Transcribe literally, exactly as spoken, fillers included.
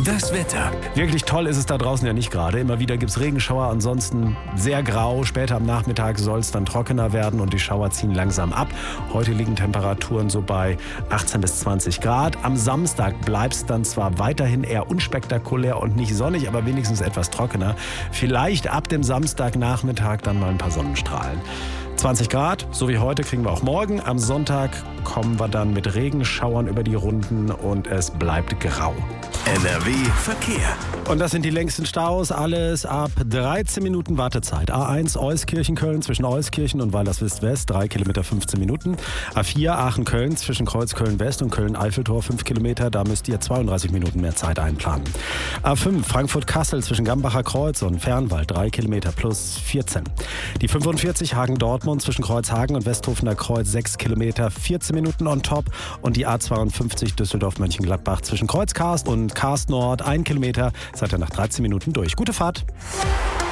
Das Wetter. Wirklich toll ist es da draußen ja nicht gerade. Immer wieder gibt es Regenschauer, ansonsten sehr grau. Später am Nachmittag soll es dann trockener werden und die Schauer ziehen langsam ab. Heute liegen Temperaturen so bei achtzehn bis zwanzig Grad. Am Samstag bleibt es dann zwar weiterhin eher unspektakulär und nicht sonnig, aber wenigstens etwas trockener. Vielleicht ab dem Samstagnachmittag dann mal ein paar Sonnenstrahlen. zwanzig Grad, so wie heute, kriegen wir auch morgen. Am Sonntag kommen wir dann mit Regenschauern über die Runden und es bleibt grau. N R W Verkehr. Und das sind die längsten Staus. Alles ab dreizehn Minuten Wartezeit. A eins Euskirchen-Köln zwischen Euskirchen und Weilerswist-West, drei Kilometer fünfzehn Minuten. A vier Aachen-Köln zwischen Kreuzköln-West und Köln-Eiffeltor, fünf Kilometer. Da müsst ihr zweiunddreißig Minuten mehr Zeit einplanen. A fünf Frankfurt-Kassel zwischen Gambacher Kreuz und Fernwald, drei Kilometer plus vierzehn. Die fünfundvierzig Hagen-Dortmund zwischen Kreuzhagen und Westhofener Kreuz, sechs Kilometer, vierzehn Minuten on top. Und die A zweiundfünfzig Düsseldorf-Mönchengladbach zwischen Kreuzkarst und Karst Nord, ein Kilometer, seid ihr nach dreizehn Minuten durch. Gute Fahrt!